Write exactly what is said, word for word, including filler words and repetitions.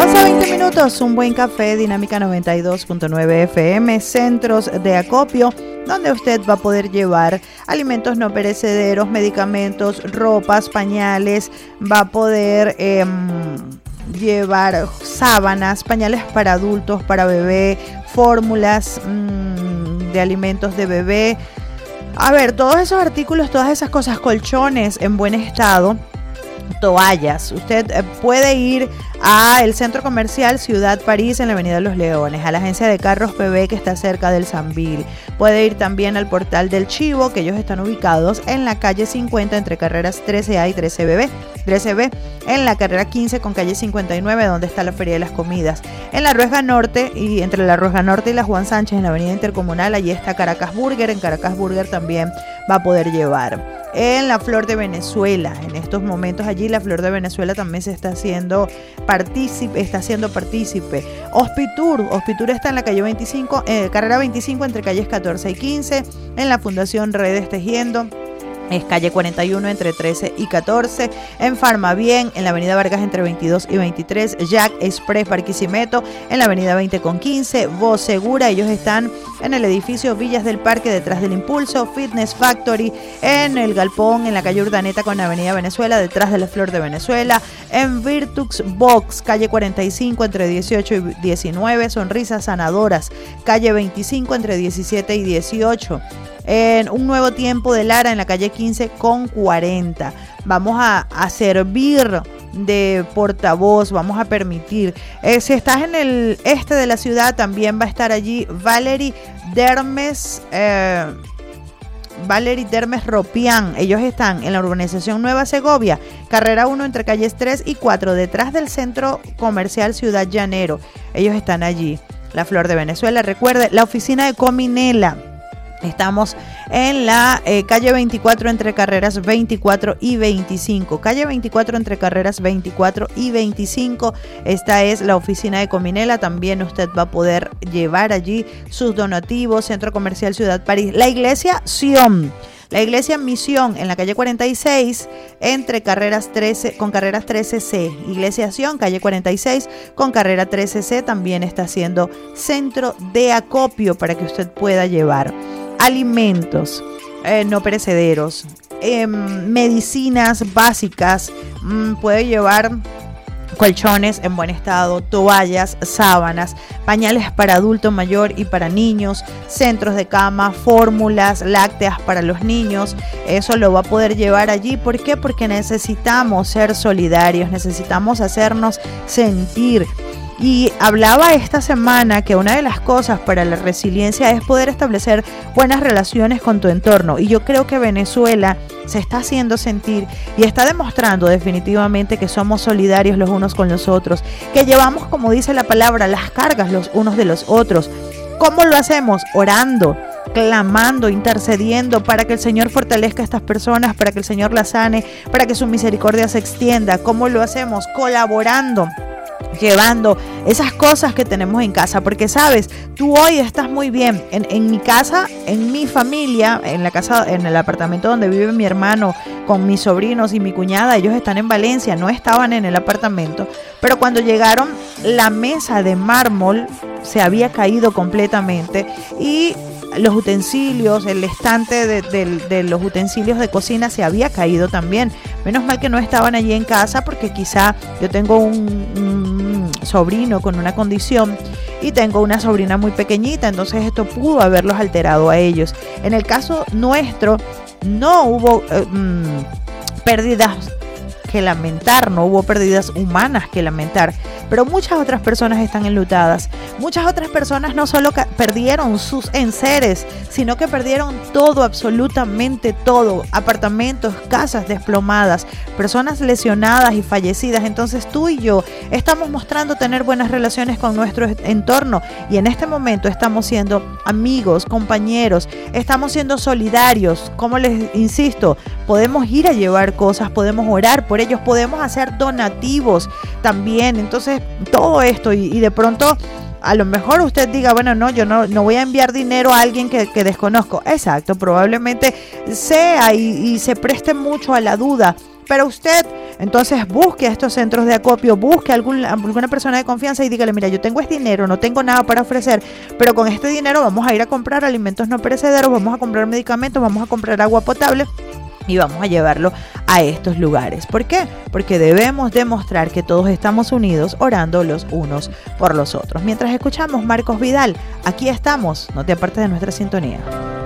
once a veinte minutos, un buen café, Dinámica noventa y dos punto nueve F M, centros de acopio, donde usted va a poder llevar alimentos no perecederos, medicamentos, ropas, pañales, va a poder eh, llevar sábanas, pañales para adultos, para bebé, fórmulas mmm, de alimentos de bebé. A ver, todos esos artículos, todas esas cosas, colchones en buen estado, toallas. Usted eh, puede ir al Centro Comercial Ciudad París en la Avenida Los Leones, a la agencia de carros P B que está cerca del Sambil. Puede ir también al Portal del Chivo, que ellos están ubicados en la calle cincuenta entre carreras trece A y trece B, trece B, en la carrera quince con calle cincuenta y nueve, donde está la Feria de las Comidas. En la Ruesga Norte, y entre la Ruesga Norte y la Juan Sánchez, en la Avenida Intercomunal, allí está Caracas Burger. En Caracas Burger también va a poder llevar. En la Flor de Venezuela, en estos momentos allí la Flor de Venezuela también se está haciendo partícipe, está haciendo partícipe. Hospitur, Hospitur está en la calle veinticinco, eh, carrera veinticinco entre calles catorce y quince, en la Fundación Redes Tejiendo. Es calle cuarenta y uno entre trece y catorce, en Farmabien, en la avenida Vargas entre veintidós y veintitrés, Jack Express Barquisimeto, en la avenida veinte con quince, Voz Segura, ellos están en el edificio Villas del Parque detrás del Impulso, Fitness Factory, en el Galpón, en la calle Urdaneta con la avenida Venezuela, detrás de la Flor de Venezuela, en Virtux Box, calle cuarenta y cinco entre dieciocho y diecinueve, Sonrisas Sanadoras, calle veinticinco entre diecisiete y dieciocho. En Un Nuevo Tiempo de Lara en la calle quince con cuarenta. Vamos a, a servir de portavoz, vamos a permitir. Eh, si estás en el este de la ciudad, también va a estar allí Valerie Dermes, eh, Valerie Dermes Ropián. Ellos están en la urbanización Nueva Segovia, carrera uno entre calles tres y cuatro, detrás del Centro Comercial Ciudad Llanero. Ellos están allí. La Flor de Venezuela, recuerde, la oficina de Cominela. Estamos en la eh, calle veinticuatro entre carreras veinticuatro y veinticinco. Calle veinticuatro entre carreras veinticuatro y veinticinco. Esta es la oficina de Cominela. También usted va a poder llevar allí sus donativos. Centro Comercial Ciudad París. La iglesia Sion. La iglesia Misión en la calle cuarenta y seis entre carreras trece con carreras trece C. Iglesia Sion, calle cuarenta y seis con carrera trece C, también está haciendo centro de acopio para que usted pueda llevar alimentos eh, no perecederos, eh, medicinas básicas, mmm, puede llevar colchones en buen estado, toallas, sábanas, pañales para adulto mayor y para niños, centros de cama, fórmulas lácteas para los niños. Eso lo va a poder llevar allí. ¿Por qué? Porque necesitamos ser solidarios, necesitamos hacernos sentir. Y hablaba esta semana que una de las cosas para la resiliencia es poder establecer buenas relaciones con tu entorno. Y yo creo que Venezuela se está haciendo sentir y está demostrando definitivamente que somos solidarios los unos con los otros, que llevamos, como dice la palabra, las cargas los unos de los otros. ¿Cómo lo hacemos? Orando, clamando, intercediendo para que el Señor fortalezca a estas personas, para que el Señor las sane, para que su misericordia se extienda. ¿Cómo lo hacemos? Colaborando, llevando esas cosas que tenemos en casa, porque sabes, tú hoy estás muy bien. En, en mi casa, en mi familia, en la casa, en el apartamento donde vive mi hermano con mis sobrinos y mi cuñada, ellos están en Valencia, no estaban en el apartamento, pero cuando llegaron la mesa de mármol se había caído completamente y los utensilios, el estante de, de, de los utensilios de cocina se había caído también. Menos mal que no estaban allí en casa, porque quizá yo tengo un, un sobrino con una condición y tengo una sobrina muy pequeñita, entonces esto pudo haberlos alterado a ellos. En el caso nuestro no hubo eh, mmm, pérdidas que lamentar, no hubo pérdidas humanas que lamentar, pero muchas otras personas están enlutadas. Muchas otras personas no solo ca- perdieron sus enseres, sino que perdieron todo, absolutamente todo, apartamentos, casas desplomadas, personas lesionadas y fallecidas. Entonces tú y yo estamos mostrando tener buenas relaciones con nuestro entorno y en este momento estamos siendo amigos, compañeros, estamos siendo solidarios. Como les insisto, podemos ir a llevar cosas, podemos orar por ellos, podemos hacer donativos también. Entonces todo esto y, y de pronto a lo mejor usted diga, bueno, no, yo no, no voy a enviar dinero a alguien que, que desconozco. Exacto, probablemente sea y, y se preste mucho a la duda, pero usted Entonces busque a estos centros de acopio, busque a algún, alguna persona de confianza y dígale, mira, yo tengo este dinero, no tengo nada para ofrecer, pero con este dinero vamos a ir a comprar alimentos no perecederos, vamos a comprar medicamentos, vamos a comprar agua potable y vamos a llevarlo a estos lugares. ¿Por qué? Porque debemos demostrar que todos estamos unidos orando los unos por los otros. Mientras escuchamos Marcos Vidal, aquí estamos, no te apartes de nuestra sintonía.